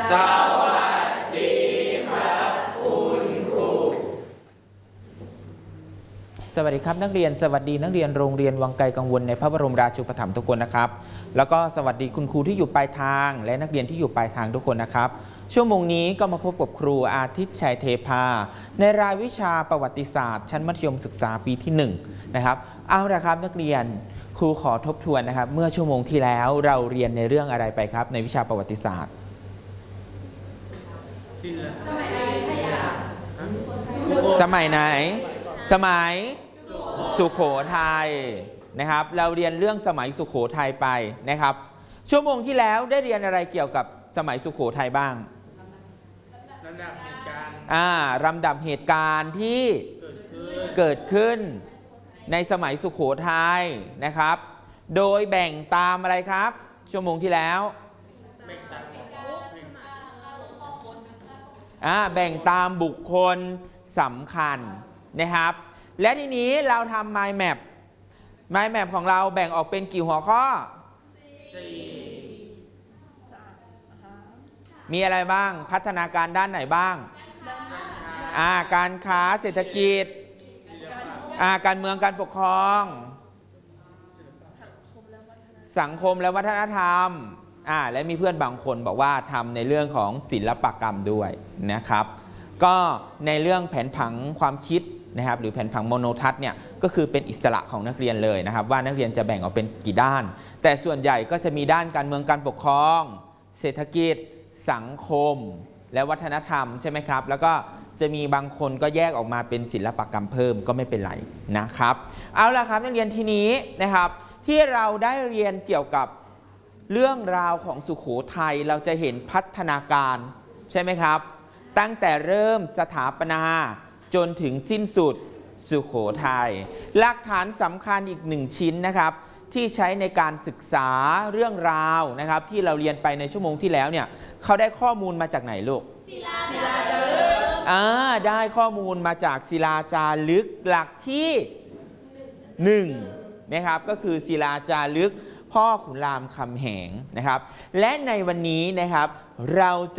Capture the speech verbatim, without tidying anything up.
สวัสดีครับคุณครูสวัสดีครับนักเรียนสวัสดีนักเรียนโรงเรียนวังไกลกังวลในพระบรมราชูปถัมภ์ทุกคนนะครับแล้วก็สวัสดีคุณครูที่อยู่ปลายทางและนักเรียนที่อยู่ปลายทางทุกคนนะครับชั่วโมงนี้ก็มาพบกับครูอาทิตย์ชัยเทพาในรายวิชาประวัติศาสตร์ชั้นมัธยมศึกษาปีที่หนึ่งนะครับเอาละครับนักเรียนครูขอทบทวนนะครับเมื่อชั่วโมงที่แล้วเราเรียนในเรื่องอะไรไปครับในวิชาประวัติศาสตร์สมัยไหนสมัยสุโขทัยนะครับเราเรียนเรื่องสมัยสุโขทัยไปนะครับชั่วโมงที่แล้วได้เรียนอะไรเกี่ยวกับสมัยสุโขทัยบ้างลำดับเหตุการณ์อ่าลำดับเหตุการณ์ที่เกิดขึ้นในสมัยสุโขทัยนะครับโดยแบ่งตามอะไรครับชั่วโมงที่แล้วแบ่งตามอ่าแบ่งตามบุคคลสำคัญนะครับและทีนี้เราทำ mind map mind map ของเราแบ่งออกเป็นกี่หัวข้อมีอะไรบ้างพัฒนาการด้านไหนบ้างอ่าการค้าเศรษฐกิจอ่าการเมืองการปกครองสังคมและวัฒนธรรมอ่าและมีเพื่อนบางคนบอกว่าทำในเรื่องของศิลปกรรมด้วยนะครับก็ในเรื่องแผนผังความคิดนะครับหรือแผนผังโมโนทัศน์เนี่ยก็คือเป็นอิสระของนักเรียนเลยนะครับว่านักเรียนจะแบ่งออกเป็นกี่ด้านแต่ส่วนใหญ่ก็จะมีด้านการเมืองการปกครองเศรษฐกิจสังคมและวัฒนธรรมใช่ไหมครับแล้วก็จะมีบางคนก็แยกออกมาเป็นศิลปกรรมเพิ่มก็ไม่เป็นไรนะครับเอาล่ะครับนักเรียนทีนี้นะครับที่เราได้เรียนเกี่ยวกับเรื่องราวของสุโขทัยเราจะเห็นพัฒนาการใช่ไหมครับตั้งแต่เริ่มสถาปนาจนถึงสิ้นสุดสุโขทัยหลักฐานสำคัญอีกหนึ่งชิ้นนะครับที่ใช้ในการศึกษาเรื่องราวนะครับที่เราเรียนไปในชั่วโมงที่แล้วเนี่ยเขาได้ข้อมูลมาจากไหนลูกศิลาจารึกอ่าได้ข้อมูลมาจากศิลาจารึกหลักที่หนึ่งนะครับก็คือศิลาจารึกพ่อขุนรามคำแหงนะครับและในวันนี้นะครับเราจะ